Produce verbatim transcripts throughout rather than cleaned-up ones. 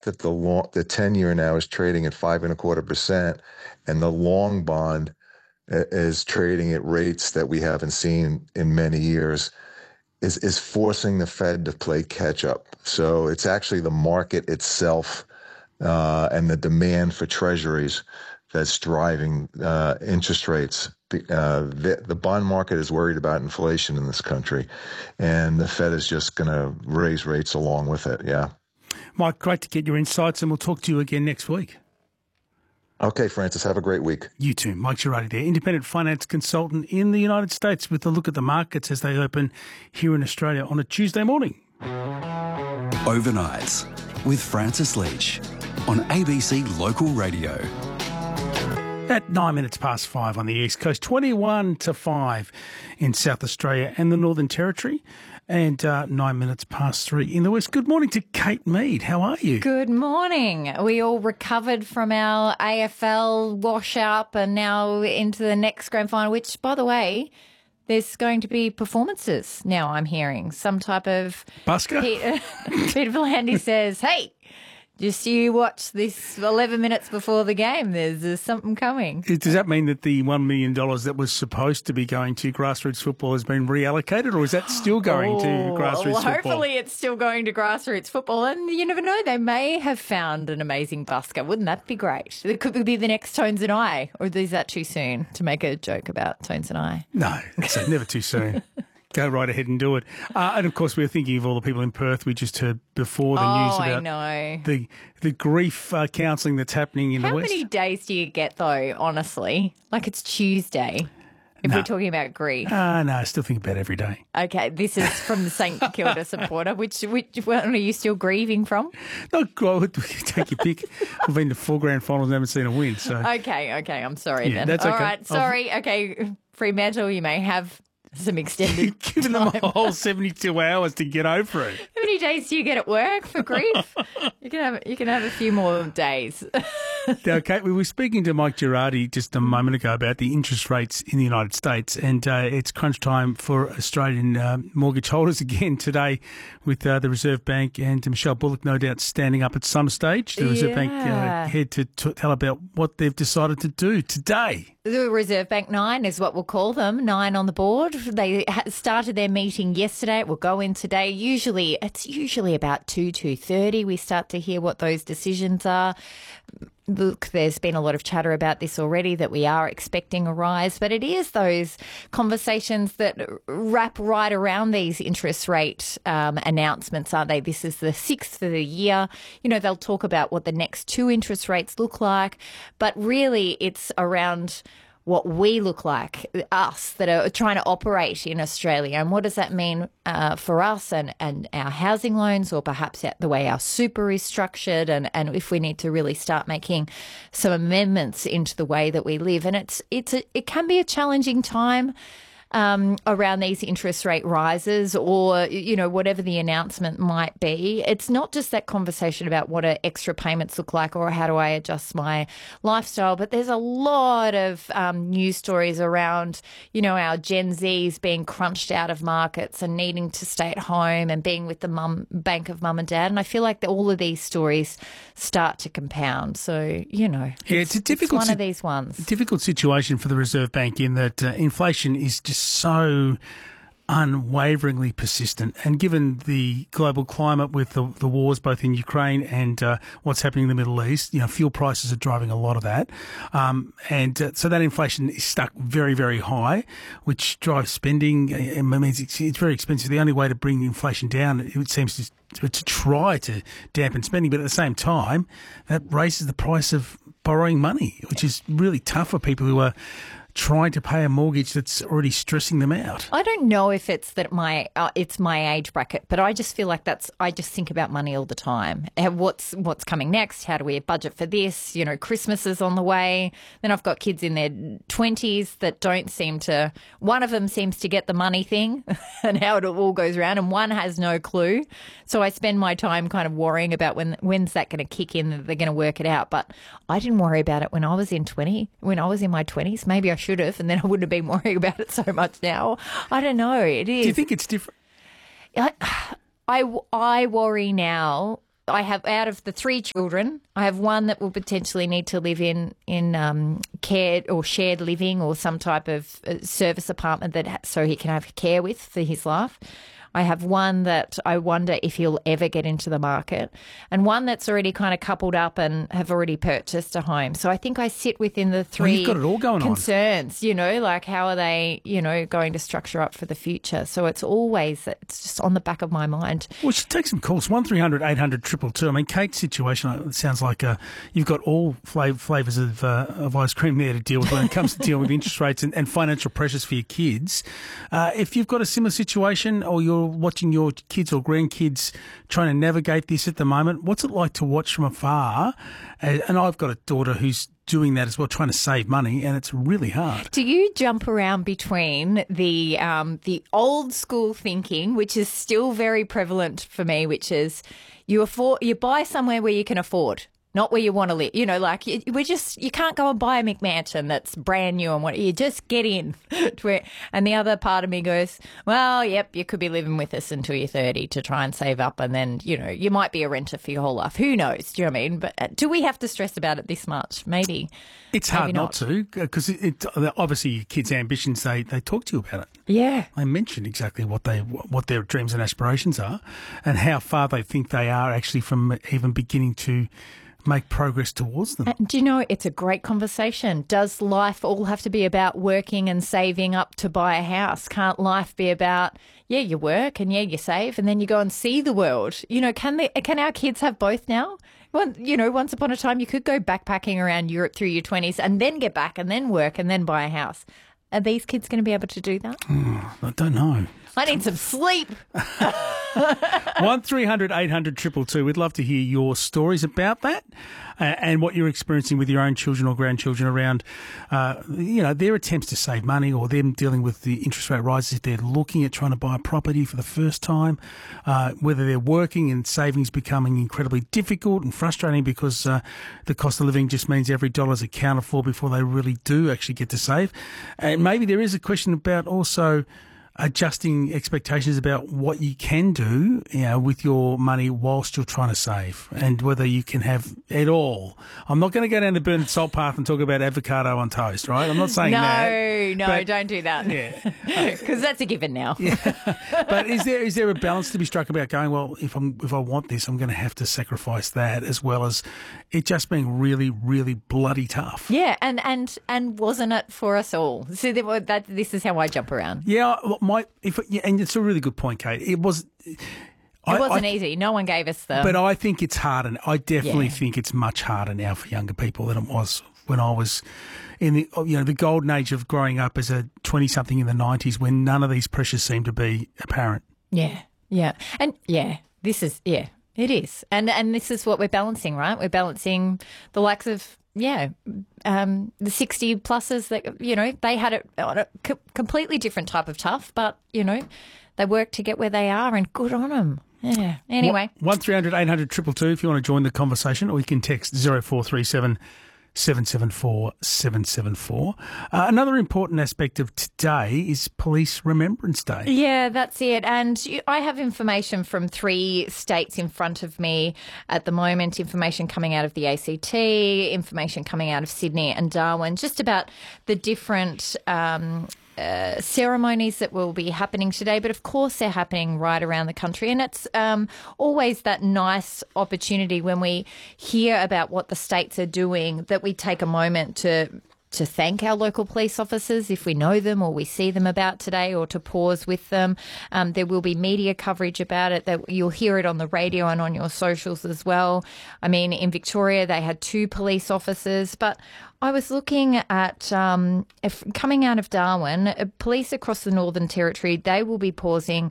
that the long, the ten-year now is trading at five and a quarter percent, and the long bond is trading at rates that we haven't seen in many years, is is forcing the Fed to play catch up. So it's actually the market itself uh, and the demand for treasuries that's driving uh, interest rates. Uh, the, the bond market is worried about inflation in this country, and the Fed is just going to raise rates along with it. Yeah. Mike, great to get your insights, and we'll talk to you again next week. Okay, Francis, have a great week. You too. Mike Girardi there, independent finance consultant in the United States, with a look at the markets as they open here in Australia on a Tuesday morning. Overnights with Francis Leach on A B C Local Radio. At nine minutes past five on the East Coast, twenty-one to five in South Australia and the Northern Territory, and uh, nine minutes past three in the West. Good morning to Kate Mead. How are you? Good morning. We all recovered from our A F L wash-up and now into the next grand final, which, by the way, there's going to be performances now, I'm hearing. Some type of... Busker? Peter, Peter V'landys says, hey, just you watch this eleven minutes before the game. There's, there's something coming. Does that mean that the one million dollars that was supposed to be going to grassroots football has been reallocated, or is that still going oh, to grassroots well, football? Hopefully it's still going to grassroots football. And you never know, they may have found an amazing busker. Wouldn't that be great? It could be the next Tones and I. Or is that too soon to make a joke about Tones and I? No, it's never too soon. Go right ahead and do it. Uh, and, of course, we were thinking of all the people in Perth we just heard before the oh, news about I know. the the grief uh, counselling that's happening in How the West. How many days do you get, though, honestly? Like it's Tuesday, if no. we're talking about grief. Ah, uh, no, I still think about it every day. Okay, this is from the St Kilda supporter. Which, which one are you still grieving from? No, well, take your pick. We've been to four grand finals and haven't seen a win. So Okay, okay, I'm sorry yeah, then. That's All okay. right, sorry. I'll... Okay, Fremantle, you may have some extended Giving them a whole seventy-two hours to get over it. How many days do you get at work for grief? You can have you can have a few more days. Now, Kate, we were speaking to Mike Girardi just a moment ago about the interest rates in the United States, and uh, it's crunch time for Australian uh, mortgage holders again today, with uh, the Reserve Bank and Michelle Bullock no doubt standing up at some stage. The Reserve yeah. Bank uh, head to t- tell about what they've decided to do today. The Reserve Bank Nine is what we'll call them, nine on the board. They started their meeting yesterday. It will go in today. Usually, it's usually about two, two thirty. We start to hear what those decisions are. Look, there's been a lot of chatter about this already, that we are expecting a rise, but it is those conversations that wrap right around these interest rate um, announcements, aren't they? This is the sixth of the year. You know, they'll talk about what the next two interest rates look like, but really it's around what we look like, us that are trying to operate in Australia. And what does that mean uh, for us and, and our housing loans, or perhaps the way our super is structured, and, and if we need to really start making some amendments into the way that we live. And it's it's a, it can be a challenging time Um, around these interest rate rises, or, you know, whatever the announcement might be. It's not just that conversation about what are extra payments look like, or how do I adjust my lifestyle, but there's a lot of um, news stories around, you know, our Gen Zs being crunched out of markets and needing to stay at home and being with the mum bank of mum and dad. And I feel like the, all of these stories start to compound. So, you know, yeah, it's, it's a difficult it's one of these ones. Difficult situation for the Reserve Bank in that uh, inflation is just so unwaveringly persistent, and given the global climate with the, the wars both in Ukraine and uh, what's happening in the Middle East, you know, fuel prices are driving a lot of that, um, and uh, so that inflation is stuck very, very high, which drives spending. It means it's, it's very expensive. The only way to bring inflation down, it seems to, to try to dampen spending, but at the same time, that raises the price of borrowing money, which is really tough for people who are trying to pay a mortgage that's already stressing them out. I don't know if it's that my uh, it's my age bracket, but I just feel like that's I just think about money all the time. What's what's coming next? How do we budget for this? You know, Christmas is on the way. Then I've got kids in their twenties that don't seem to. One of them seems to get the money thing and how it all goes around, and one has no clue. So I spend my time kind of worrying about when when's that going to kick in, that they're going to work it out. But I didn't worry about it when I was in twenty. When I was in my twenties, maybe I should have, and then I wouldn't have been worrying about it so much now. I don't know. It is. Do you think it's different? I, I, I worry now I have, out of the three children, I have one that will potentially need to live in in um, care or shared living or some type of uh, service apartment that ha- so he can have care with for his life. I have one that I wonder if he'll ever get into the market, and one that's already kind of coupled up and have already purchased a home. So I think I sit within the three Well, you've got it all going on. concerns, you know, like how are they, you know, going to structure up for the future? So it's always, it's just on the back of my mind. We should take some calls. one three hundred eight hundred two two two. I mean, Kate's situation, it sounds like uh, you've got all flav- flavours of, uh, of ice cream there to deal with when it comes to dealing with interest rates and, and financial pressures for your kids. Uh, if you've got a similar situation or you're watching your kids or grandkids trying to navigate this at the moment, what's it like to watch from afar? Uh, and I've got a daughter who's doing that as well, trying to save money, and it's really hard. Do you jump around between the um, the old school thinking, which is still very prevalent for me, which is you afford you buy somewhere where you can afford, not where you want to live. You know, like you, we're just you can't go and buy a McMansion that's brand new and what you just get in. To where, and the other part of me goes, well, yep, you could be living with us until you're thirty to try and save up, and then you know you might be a renter for your whole life. Who knows? Do you know what I mean? But do we have to stress about it this much? Maybe. It's Maybe hard not, not. to, because it, it, obviously your kids' ambitions, they, they talk to you about it. Yeah. They mention exactly what they what their dreams and aspirations are and how far they think they are actually from even beginning to make progress towards them. And do you know, it's a great conversation. Does life all have to be about working and saving up to buy a house? Can't life be about, yeah, you work and yeah, you save and then you go and see the world? You know, can they, can our kids have both now? Well, you know, once upon a time you could go backpacking around Europe through your twenties and then get back and then work and then buy a house. Are these kids going to be able to do that? Oh, I don't know. I need some sleep. one three hundred eight hundred two two two. We'd love to hear your stories about that uh, and what you're experiencing with your own children or grandchildren around, uh, you know, their attempts to save money or them dealing with the interest rate rises if they're looking at trying to buy a property for the first time, uh, whether they're working and savings becoming incredibly difficult and frustrating because uh, the cost of living just means every dollar is accounted for before they really do actually get to save. And maybe there is a question about also adjusting expectations about what you can do, you know, with your money whilst you're trying to save and whether you can have it all. I'm not going to go down the burnt salt path and talk about avocado on toast, right? I'm not saying no, that. No, but, don't do that. Yeah. Because that's a given now. Yeah. But is there is there a balance to be struck about going, well, if I'm if I want this, I'm going to have to sacrifice that as well as it just being really, really bloody tough. Yeah, and and, and wasn't it for us all? So that, that this is how I jump around. Yeah, my if yeah, and it's a really good point, Kate. It was. It I, wasn't I, easy. No one gave us the. But I think it's harder. I definitely Yeah. think it's much harder now for younger people than it was when I was in the you know the golden age of growing up as a twenty-something in the nineties, when none of these pressures seemed to be apparent. Yeah, yeah, and yeah, this is yeah, it is, and and this is what we're balancing, right? We're balancing the likes of. Yeah, um, the sixty pluses that, you know, they had it on a co- completely different type of tough, but, you know, they worked to get where they are and good on them. Yeah. Anyway. one three hundred eight hundred two two two if you want to join the conversation, or you can text zero four three seven seven seven four seven seven four. Uh, another important aspect of today is Police Remembrance Day. Yeah, that's it. And you- I have information from three states in front of me at the moment, information coming out of the A C T, information coming out of Sydney and Darwin, just about the different um, uh, ceremonies that will be happening today. But of course, they're happening right around the country. And it's um, always that nice opportunity when we hear about what the states are doing that we take a moment to to thank our local police officers if we know them or we see them about today, or to pause with them. Um, there will be media coverage about it. That you'll hear it on the radio and on your socials as well. I mean, in Victoria, they had two police officers, but I was looking at um, if coming out of Darwin, uh, police across the Northern Territory, they will be pausing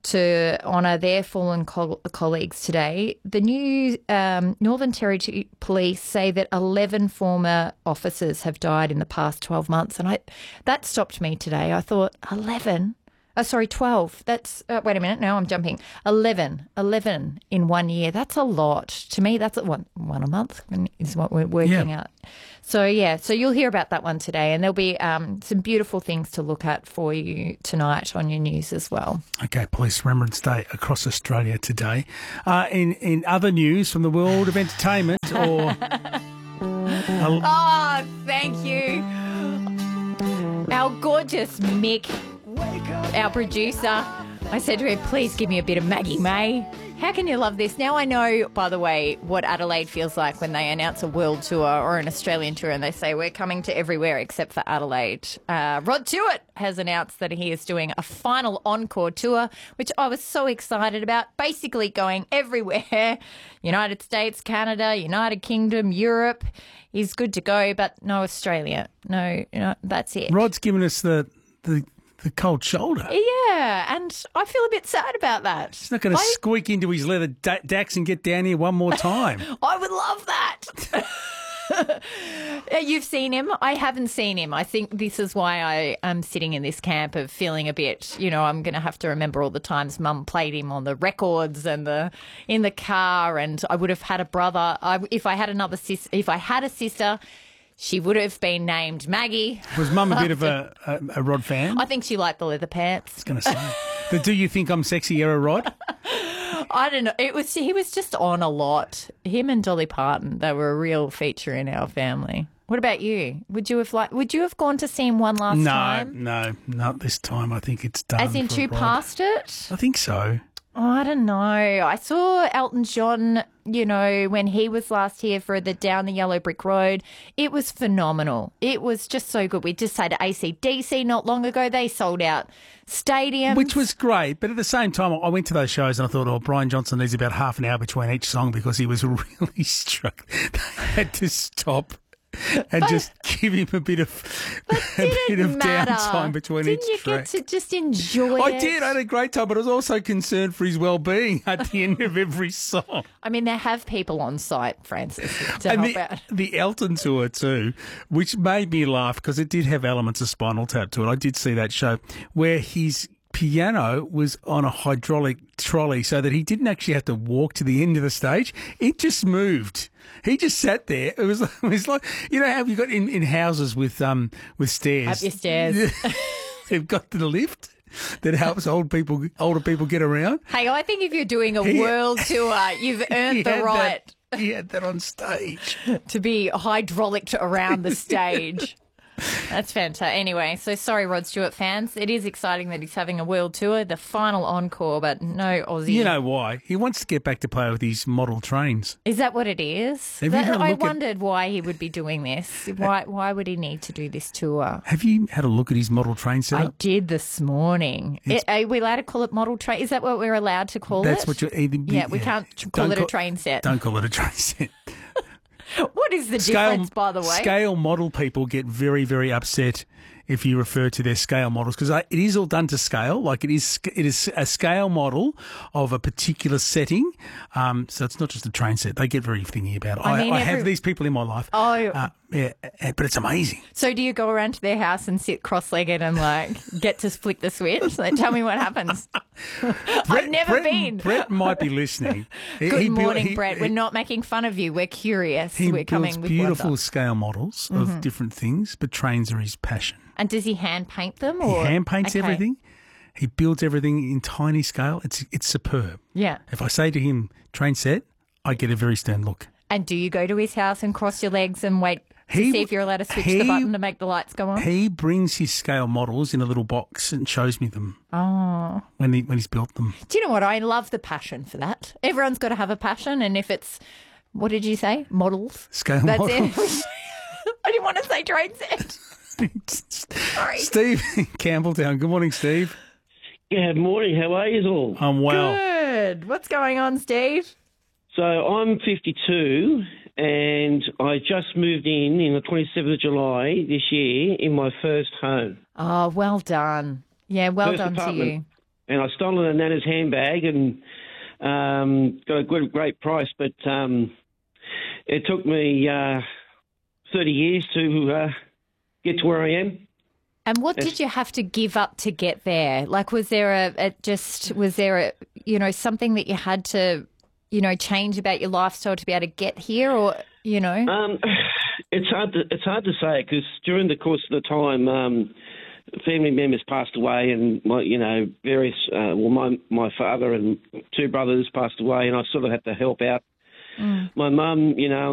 to honour their fallen co- colleagues today. The new um, Northern Territory Police say that eleven former officers have died in the past twelve months. And I that stopped me today. I thought, eleven? Oh, sorry, twelve. That's, uh, wait a minute, now I'm jumping. eleven. eleven in one year. That's a lot. To me, that's a, one, one a month is what we're working Yeah. at. So, yeah, so you'll hear about that one today, and there'll be um, some beautiful things to look at for you tonight on your news as well. Okay, Police Remembrance Day across Australia today. Uh, in, in other news from the world of entertainment or... Oh, thank you. Our gorgeous Mick, our producer, I said to him, please give me a bit of Maggie May. How can you love this? Now I know, by the way, what Adelaide feels like when they announce a world tour or an Australian tour and they say we're coming to everywhere except for Adelaide. Uh, Rod Stewart has announced that he is doing a final encore tour, which I was so excited about, basically going everywhere. United States, Canada, United Kingdom, Europe. He's good to go, but no Australia. No, no that's it. Rod's given us the... the The cold shoulder. Yeah, and I feel a bit sad about that. He's not going to I, squeak into his leather da- Dax and get down here one more time. I would love that. You've seen him. I haven't seen him. I think this is why I am sitting in this camp of feeling a bit, you know, I'm going to have to remember all the times Mum played him on the records and the in the car, and I would have had a brother. I, if I had another sis, if I had a sister, she would have been named Maggie. Was Mum a bit of a, a, a Rod fan? I think she liked the leather pants. I was going to say. The Do You Think I'm Sexy era Rod? I don't know. It was he was just on a lot. Him and Dolly Parton, they were a real feature in our family. What about you? Would you have like? Would you have gone to see him one last no, time? No, no, not this time. I think it's done. As in for two Rod. past it? I think so. Oh, I don't know. I saw Elton John, you know, when he was last here for the Down the Yellow Brick Road. It was phenomenal. It was just so good. We just had A C D C not long ago. They sold out stadiums. Which was great, but at the same time, I went to those shows and I thought, oh, Brian Johnson needs about half an hour between each song because he was really struck. They had to stop and But- just give him a bit of a bit Didn't of matter. downtime between Didn't each you track. get to just enjoy I it? did. I had a great time, but I was also concerned for his well-being at the end of every song. I mean, they have people on site, Francis, to And help the, out. the Elton tour too, which made me laugh because it did have elements of Spinal Tap to it. I did see that show where his piano was on a hydraulic trolley so that he didn't actually have to walk to the end of the stage. It just moved. He just sat there. It was, it was like, you know how you got in, in houses with um with stairs? Up your stairs. They've got the lift that helps old people, older people get around. Hey, I think if you're doing a He- world tour, you've He earned the had right that- he had that on stage. to be hydraulic around the stage. That's fantastic. Anyway, so sorry, Rod Stewart fans. It is exciting that he's having a world tour, the final encore, but no Aussie. You know why? He wants to get back to play with his model trains. Is that what it is? Have you That- had a I look at- wondered why he would be doing this. Why Why would he need to do this tour? Have you had a look at his model train I setup? did this morning. It's- It- are we allowed to call it model train? Is that what we're allowed to call That's it? what you're either. Yeah, we can't call Don't it a train set. Don't call it a train set. What is the Scale, difference, by the way? Scale model people get very, very upset if you refer to their scale models because it is all done to scale. Like it is, it is a scale model of a particular setting. Um, so it's not just a train set. They get very thingy about it. I I, mean, I have every- these people in my life. Oh. Uh, yeah, uh, but it's amazing. So do you go around to their house and sit cross-legged and like get to flick the switch? Like, tell me what happens. I've never Brett, been. Brett might be listening. He- Good he built- morning, he- Brett. We're not making fun of you. We're curious. He We're builds coming with beautiful wonder. scale models Mm-hmm. of different things, but trains are his passion. And does he hand paint them? He Or hand paints Okay. everything. He builds everything in tiny scale. It's it's superb. Yeah. If I say to him, train set, I get a very stern look. And do you go to his house and cross your legs and wait to He- see if you're allowed to switch he- the button to make the lights go on? He brings his scale models in a little box and shows me them Oh. when he when he's built them. Do you know what? I love the passion for that. Everyone's got to have a passion. And if it's, what did you say? Models? Scale That's models. it. I didn't want to say train set. Sorry. Steve in Campbelltown. Good morning, Steve. Good morning. How are you all? I'm well. Good. What's going on, Steve? So I'm fifty-two, and I just moved in in the twenty-seventh of July this year in my first home. Oh, well done. Yeah, well First done to apartment. you. And I stole a Nana's handbag and um, got a good, great price, but um, it took me uh, thirty years to uh, get to where I am. And what did you have to give up to get there? Like, was there a, a just, was there a, you know, something that you had to, you know, change about your lifestyle to be able to get here, or, you know? Um, it's hard to, it's hard to say, because during the course of the time, um, family members passed away, and my, you know, various, uh, well, my, my father and two brothers passed away, and I sort of had to help out. Mm. My mum, you know,